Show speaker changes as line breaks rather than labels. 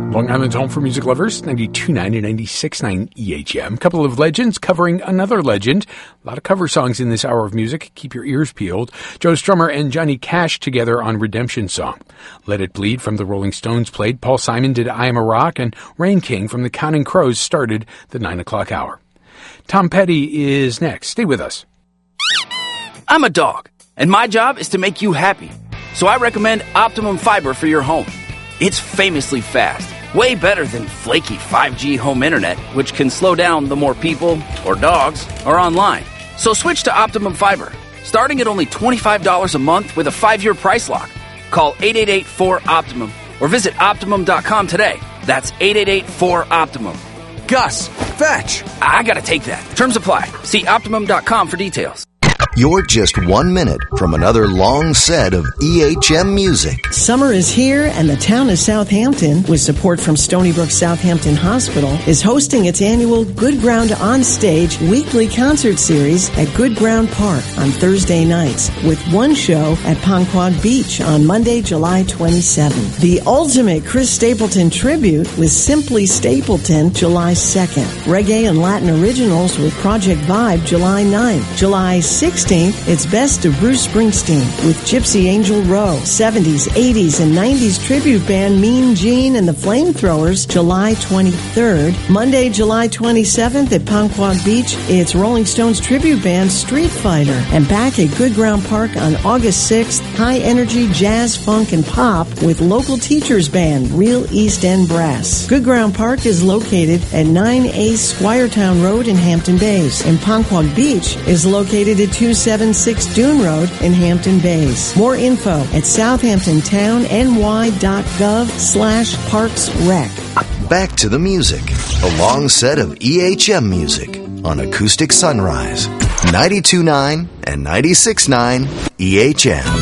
Long Island's home for music lovers, 92.9 and 96.9 EHM. Couple of legends covering another legend. A lot of cover songs in this hour of music. Keep your ears peeled. Joe Strummer and Johnny Cash together on Redemption Song. Let It Bleed from the Rolling Stones played. Paul Simon did I Am a Rock, and Rain King from the Counting Crows started the 9 o'clock hour. Tom Petty is next. Stay with us.
I'm a dog, and my job is to make you happy. So I recommend Optimum Fiber for your home. It's famously fast, way better than flaky 5G home internet, which can slow down the more people or dogs are online. So switch to Optimum Fiber, starting at only $25 a month with a 5-year price lock. Call 888-4-OPTIMUM or visit Optimum.com today. That's 888-4-OPTIMUM.
Gus, fetch!
I gotta take that. Terms apply. See Optimum.com for details.
You're just 1 minute from another long set of EHM music.
Summer is here, and the town of Southampton, with support from Stony Brook Southampton Hospital, is hosting its annual Good Ground On Stage weekly concert series at Good Ground Park on Thursday nights, with one show at Ponquag Beach on Monday, July 27th. The ultimate Chris Stapleton tribute with Simply Stapleton, July 2nd. Reggae and Latin originals with Project Vibe, July 9th. July 16th, it's Best of Bruce Springsteen with Gypsy Angel Row. 70s, 80s, and 90s tribute band Mean Gene and the Flamethrowers, July 23rd. Monday, July 27th at Ponquag Beach, it's Rolling Stones tribute band Street Fighter. And back at Good Ground Park on August 6th, high-energy jazz, funk, and pop with local teachers band Real East End Brass. Good Ground Park is located at 9A Squiretown Road in Hampton Bays, and Ponquag Beach is located at 276 Dune Road in Hampton Bays. More info at southamptontowny.gov/parksrec.
Back to the music. A long set of EHM music on Acoustic Sunrise. 92.9 and 96.9 EHM.